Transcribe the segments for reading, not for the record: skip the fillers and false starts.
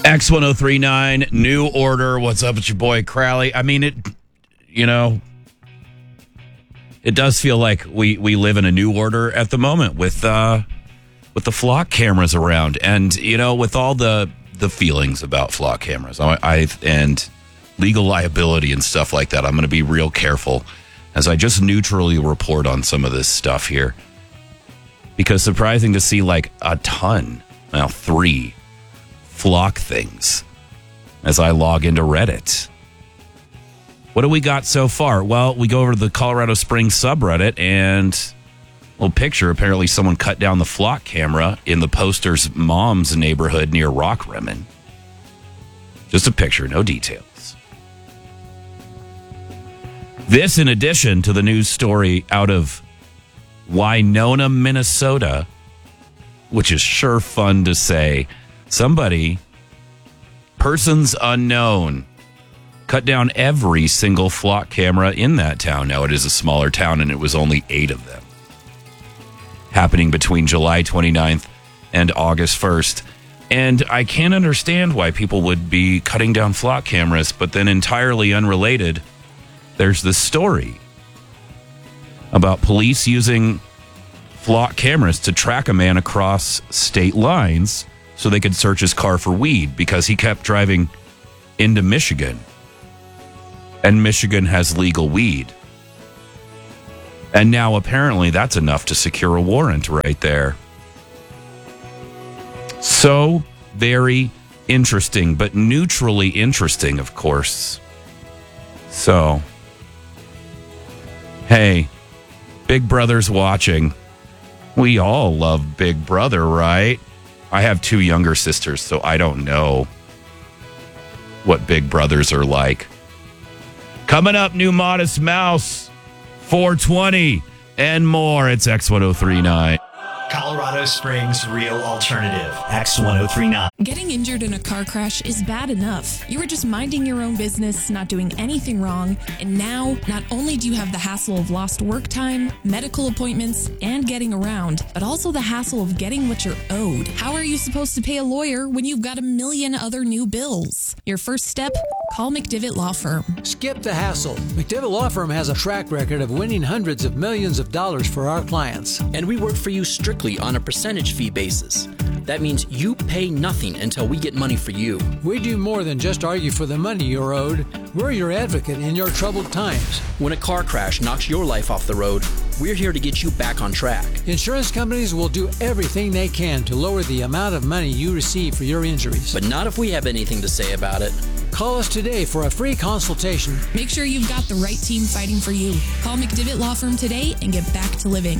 X1039, New Order. What's up? It's your boy Crowley. I mean, it does feel like we live in a new order at the moment with the flock cameras around, and with all the feelings about flock cameras, and legal liability and stuff like that. I'm going to be real careful as I just neutrally report on some of this stuff here, because surprising to see like a ton, 3 flock things as I log into Reddit. What do we got so far? Well, we go over to the Colorado Springs subreddit, and a little picture. Apparently someone cut down the flock camera in the poster's mom's neighborhood near Rockrimmon. Just a picture, no details. This in addition to the news story out of Winona, Minnesota, which is sure fun to say. Persons unknown, cut down every single flock camera in that town. Now, it is a smaller town, and it was only 8 of them. Happening between July 29th and August 1st. And I can't understand why people would be cutting down flock cameras, but then entirely unrelated, there's this story about police using flock cameras to track a man across state lines so they could search his car for weed because he kept driving into Michigan. And Michigan has legal weed. And now apparently that's enough to secure a warrant right there. So very interesting, but neutrally interesting, of course. So, hey, Big Brother's watching. We all love Big Brother, right? I have 2 younger sisters, so I don't know what Big Brothers are like. Coming up, new Modest Mouse, 420, and more. It's X1039. Colorado Springs Real Alternative, X1039. Getting injured in a car crash is bad enough. You were just minding your own business, not doing anything wrong, and now not only do you have the hassle of lost work time, medical appointments, and getting around, but also the hassle of getting what you're owed. How are you supposed to pay a lawyer when you've got a million other new bills? Your first step? Call McDivitt Law Firm. Skip the hassle. McDivitt Law Firm has a track record of winning hundreds of millions of dollars for our clients. And we work for you strictly on a percentage fee basis. That means you pay nothing until we get money for you. We do more than just argue for the money you're owed. We're your advocate in your troubled times. When a car crash knocks your life off the road, we're here to get you back on track. Insurance companies will do everything they can to lower the amount of money you receive for your injuries. But not if we have anything to say about it. Call us today for a free consultation. Make sure you've got the right team fighting for you. Call McDivitt Law Firm today and get back to living.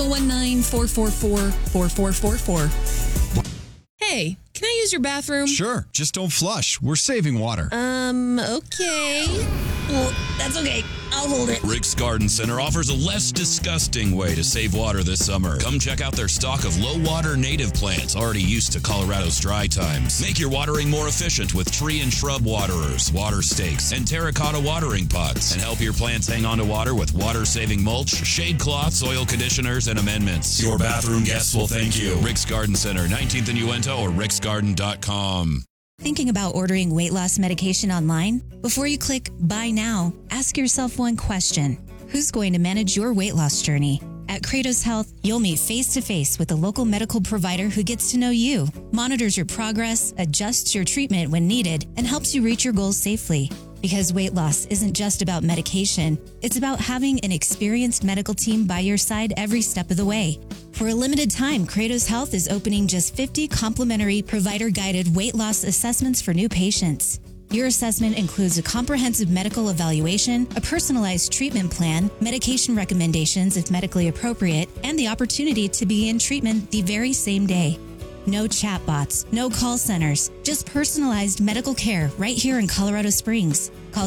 719-444-4444. Hey, can I use your bathroom? Sure, just don't flush. We're saving water. Okay. Well, that's okay. I'll hold it. Rick's Garden Center offers a less disgusting way to save water this summer. Come check out their stock of low-water native plants already used to Colorado's dry times. Make your watering more efficient with tree and shrub waterers, water stakes, and terracotta watering pots. And help your plants hang on to water with water-saving mulch, shade cloths, soil conditioners, and amendments. Your bathroom guests will thank you. Rick's Garden Center, 19th and Uinta, or ricksgarden.com. Thinking about ordering weight loss medication online? Before you click Buy Now, ask yourself one question. Who's going to manage your weight loss journey? At Kratos Health, you'll meet face-to-face with a local medical provider who gets to know you, monitors your progress, adjusts your treatment when needed, and helps you reach your goals safely. Because weight loss isn't just about medication, it's about having an experienced medical team by your side every step of the way. For a limited time, Kratos Health is opening just 50 complimentary provider-guided weight loss assessments for new patients. Your assessment includes a comprehensive medical evaluation, a personalized treatment plan, medication recommendations if medically appropriate, and the opportunity to begin treatment the very same day. No chatbots, no call centers, just personalized medical care right here in Colorado Springs. Call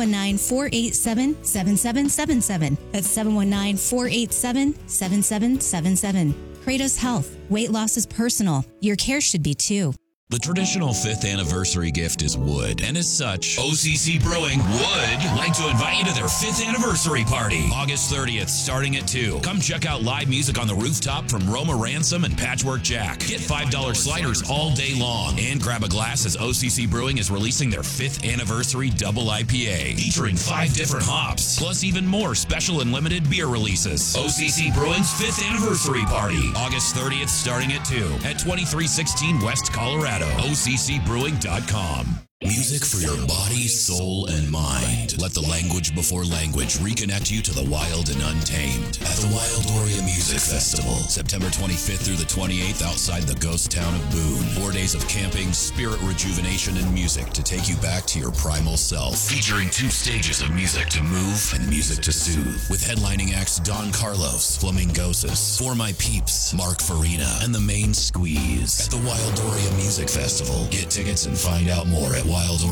719-487-7777. That's 719-487-7777. Kratos Health. Weight loss is personal. Your care should be too. The traditional 5th anniversary gift is wood, and as such, OCC Brewing would like to invite you to their 5th anniversary party, August 30th, starting at 2. Come check out live music on the rooftop from Roma Ransom and Patchwork Jack. Get $5 sliders all day long, and grab a glass as OCC Brewing is releasing their 5th anniversary double IPA, featuring 5 different hops, plus even more special and limited beer releases. OCC Brewing's 5th anniversary party, August 30th, starting at 2 at 2316 West Colorado. OCCbrewing.com. Music for your body, soul, and mind. Let the language before language reconnect you to the wild and untamed at the Wildoria Music Festival, September 25th through the 28th outside the ghost town of Boone. 4 days of camping, spirit rejuvenation, and music to take you back to your primal self. Featuring 2 stages of music to move and music to soothe. With headlining acts Don Carlos, Flamingosis, For My Peeps, Mark Farina, and The Main Squeeze. At the Wildoria Music Festival. Get tickets and find out more at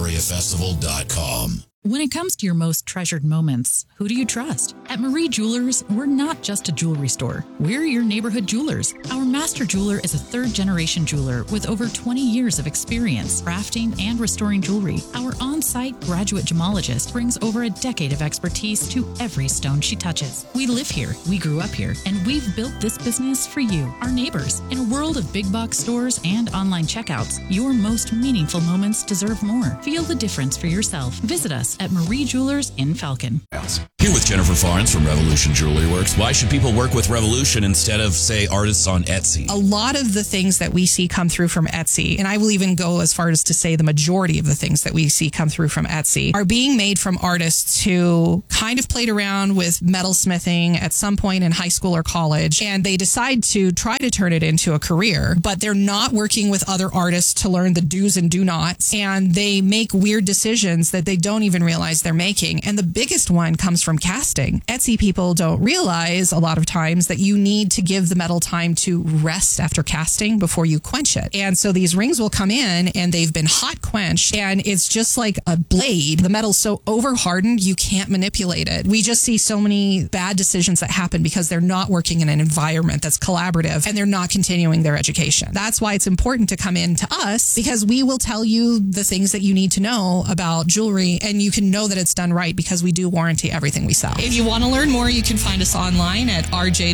WildoriaFestival.com. When it comes to your most treasured moments, who do you trust? At Marie Jewelers, we're not just a jewelry store. We're your neighborhood jewelers. Our master jeweler is a third-generation jeweler with over 20 years of experience crafting and restoring jewelry. Our on-site graduate gemologist brings over a decade of expertise to every stone she touches. We live here, we grew up here, and we've built this business for you, our neighbors. In a world of big box stores and online checkouts, your most meaningful moments deserve more. Feel the difference for yourself. Visit us at Marie Jewelers in Falcon. Here with Jennifer Farnes from Revolution Jewelry Works. Why should people work with Revolution instead of, say, artists on Etsy? A lot of the things that we see come through from Etsy, and I will even go as far as to say the majority of the things that we see come through from Etsy, are being made from artists who kind of played around with metalsmithing at some point in high school or college, and they decide to try to turn it into a career, but they're not working with other artists to learn the do's and do nots, and they make weird decisions that they don't even realize they're making. And the biggest one comes from casting. Etsy people don't realize a lot of times that you need to give the metal time to rest after casting before you quench it. And so these rings will come in and they've been hot quenched, and it's just like a blade. The metal's so over hardened you can't manipulate it. We just see so many bad decisions that happen because they're not working in an environment that's collaborative and they're not continuing their education. That's why it's important to come in to us, because we will tell you the things that you need to know about jewelry, and you can know that it's done right because we do warranty everything we sell. If you want to learn more, you can find us online at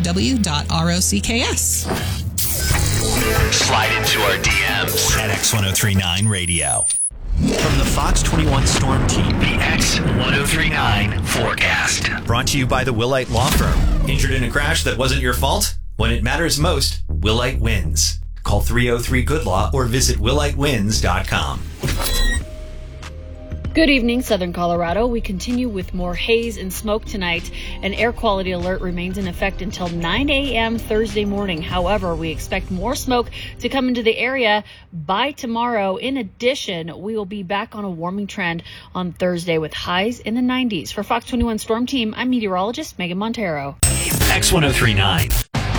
rjw.rocks. Slide into our DMs at X1039 Radio. From the Fox 21 Storm Team, the X1039 Forecast. Brought to you by the Willite Law Firm. Injured in a crash that wasn't your fault? When it matters most, Willite wins. Call 303-GOOD-LAW or visit willitewins.com. Good evening, Southern Colorado. We continue with more haze and smoke tonight. An air quality alert remains in effect until 9 a.m. Thursday morning. However, we expect more smoke to come into the area by tomorrow. In addition, we will be back on a warming trend on Thursday with highs in the 90s. For Fox 21 Storm Team, I'm meteorologist Megan Montero. X1039.